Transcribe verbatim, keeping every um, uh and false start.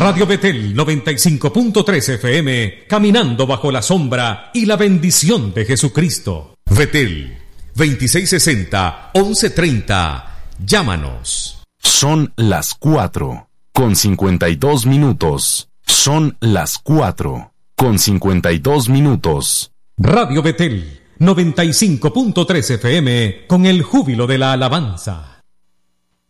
Radio Betel noventa y cinco punto tres F M, caminando bajo la sombra y la bendición de Jesucristo. Betel, veintiséis sesenta, once treinta. Llámanos. Son las cuatro, con cincuenta y dos minutos. Son las cuatro, con cincuenta y dos minutos. Radio Betel noventa y cinco punto tres F M, con el júbilo de la alabanza.